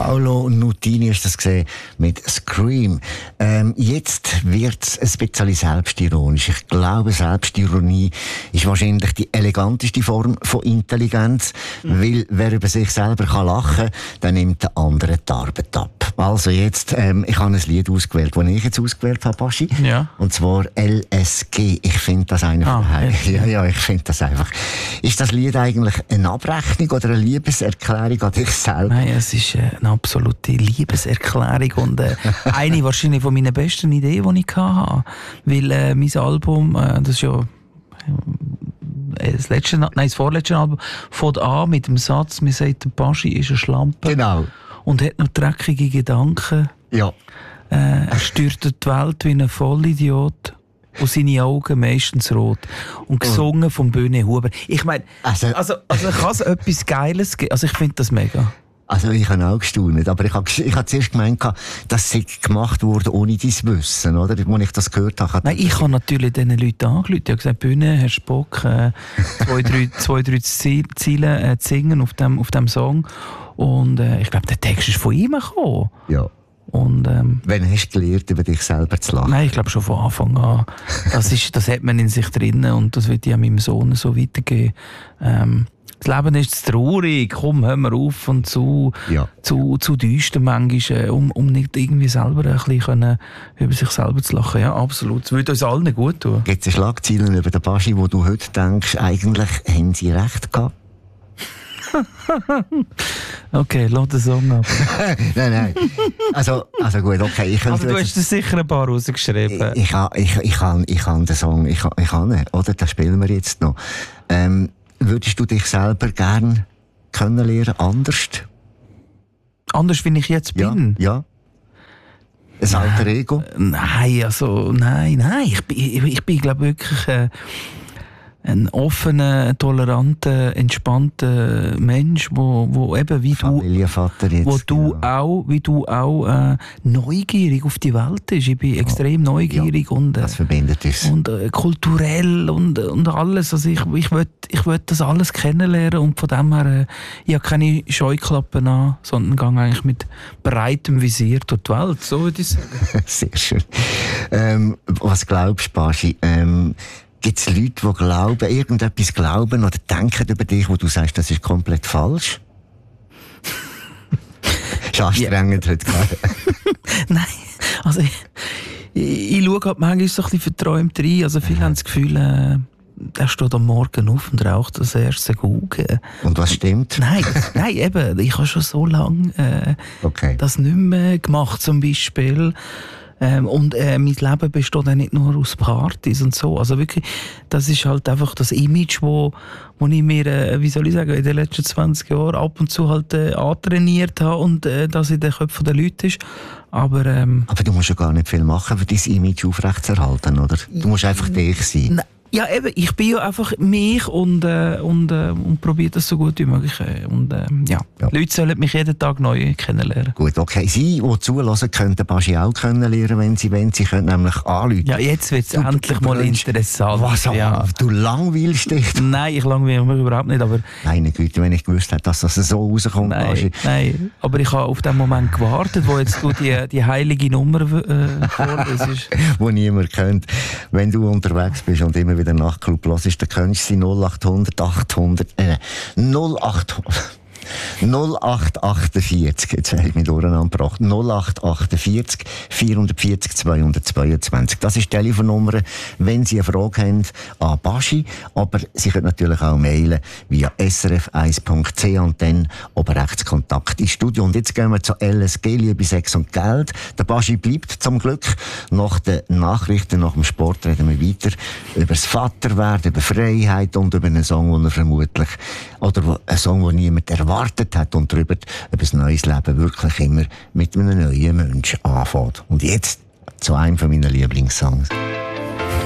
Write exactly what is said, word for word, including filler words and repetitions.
Paolo Nutini ist das gesehen mit Scream. Ähm, jetzt wird es ein bisschen selbstironisch. Ich glaube, Selbstironie ist wahrscheinlich die eleganteste Form von Intelligenz, mhm. weil wer über sich selber kann lachen, dann nimmt der andere die Arbeit ab. Also jetzt, ähm, ich habe ein Lied ausgewählt, das ich jetzt ausgewählt habe, Baschi. Ja. Und zwar L S G. Ich finde das einfach... Ah, ja, ja, ich finde das einfach... Ist das Lied eigentlich eine Abrechnung oder eine Liebeserklärung an dich selber? Nein, es ist eine absolute Liebeserklärung und äh, eine wahrscheinlich von meinen besten Ideen, die ich hatte. Weil äh, mein Album, äh, das ist ja äh, das, letzte, nein, das vorletzte Album, fängt an mit dem Satz, mir sagt, der Baschi ist eine Schlampe. Genau. Und hat noch dreckige Gedanken. Ja. Äh, er stört die Welt wie ein Vollidiot. Und seine Augen meistens rot. Und gesungen von Böhne Huber. Ich meine, also, also, also kann es etwas Geiles geben? Also ich finde das mega. Also ich habe auch gestaunt, aber ich habe, ich habe zuerst gemeint, dass sie gemacht wurde ohne dein Wissen, oder? Als ich das gehört habe. Nein, ich habe natürlich diesen Leuten angerufen. Ich habe gesagt, Bühne, Herr Spock, äh, zwei, drei, zwei, drei Ziele äh, zu singen auf dem, auf dem Song. Und äh, ich glaube, der Text ist von ihm gekommen. Ja. Und, ähm, Wann hast du gelernt, über dich selber zu lachen? Nein, ich glaube schon von Anfang an. Das, ist, das hat man in sich drin und das wird ja meinem Sohn so weitergeben. Ähm, das Leben ist zu traurig, komm, hör mal auf und zu, ja. zu, zu düster manchmal, um, um nicht irgendwie selber ein bisschen können, über sich selber zu lachen. Ja, absolut. Das würde uns allen gut tun. Gibt es Schlagzeilen über den Baschi, wo du heute denkst, eigentlich haben sie recht gehabt? Okay, lass den Song ab. nein, nein. Also, also gut, okay. Ich also du hast dir sicher ein paar rausgeschrieben. Ich, ich, ich, ich, kann, ich kann den Song, ich, ich kann ihn, oder? Den spielen wir jetzt noch. Ähm, würdest du dich selber gern kennenlernen, anders? Anders, wie ich jetzt bin? Ja, ja. Ein alter Ego? Nein, also, nein, nein. Ich bin, ich, ich bin glaube wirklich... Äh, ein offener, toleranter, entspannter Mensch, wo, wo eben wie du, jetzt, wo du genau. auch, wie du auch äh, neugierig auf die Welt bist. Ich bin extrem ja, neugierig ja, und, äh, das verbindet uns. und äh, kulturell und, und alles. Also ich, ich will, ich will das alles kennenlernen und von dem her, äh, ich habe keine Scheuklappen an, sondern gehe eigentlich mit breitem Visier durch die Welt. So würde ich sagen. Sehr schön. Ähm, was glaubst du, Baschi? Ähm, Gibt es Leute, die glauben, irgendetwas glauben oder denken über dich, wo du sagst, das ist komplett falsch? Ist anstrengend heute gerade. Nein, also ich, ich, ich schaue halt manchmal so ein bisschen verträumt rein. Also viele ja. haben das Gefühl, äh, der steht am Morgen auf und raucht das erste Gugge. Und was stimmt? Nein, nein, eben, ich habe schon so lange äh, okay. das nicht mehr gemacht, zum Beispiel. Ähm, und äh, mein Leben besteht auch nicht nur aus Partys und so. Also wirklich, das ist halt einfach das Image, wo, wo ich mir, äh, wie soll ich sagen, in den letzten zwanzig Jahren ab und zu halt äh, antrainiert habe und äh, das in den Köpfen der Leute ist. Aber, ähm, Aber du musst ja gar nicht viel machen, für dein Image aufrechtzuerhalten, oder? Du musst einfach dich sein. Ja, eben, ich bin ja einfach mich und, äh, und, äh, und probiere das so gut wie möglich. Und, äh, ja. Ja. Leute sollen mich jeden Tag neu kennenlernen. Gut, okay. Sie, die zulassen, können den Baschi auch kennenlernen, wenn sie wollen. Sie können nämlich anrufen. Ja, jetzt wird es endlich mal interessant. Was? Ja. Du langweilst dich? Nein, ich langweile mich überhaupt nicht. Aber meine Güte, wenn ich gewusst hätte, dass das so rauskommt, nein, Baschi. Nein, aber ich habe auf den Moment gewartet, wo jetzt du die, die heilige Nummer äh, vorlesest. Wo niemand kennt. Wenn du unterwegs bist und immer wieder den Nachtclub hörst, dann könntest du sie null acht hundert achthundert äh, null acht hundert null acht achtundvierzig, jetzt habe ich mich durcheinander gebracht, null acht achtundvierzig vierhundertvierzig zweihundertzweiundzwanzig. Das ist die Telefonnummer, wenn Sie eine Frage haben an Baschi, aber Sie können natürlich auch mailen via s r f eins punkt c h und dann oben rechts Kontakt ins Studio. Und jetzt gehen wir zu L S G, Liebe, Sex und Geld. Der Baschi bleibt zum Glück. Nach den Nachrichten, nach dem Sport reden wir weiter über das Vaterwerden, über Freiheit und über einen Song, den er vermutlich, oder einen Song, den niemand erwartet hat und darüber, ob ein neues Leben wirklich immer mit einem neuen Menschen anfängt. Und jetzt zu einem meiner Lieblingssongs.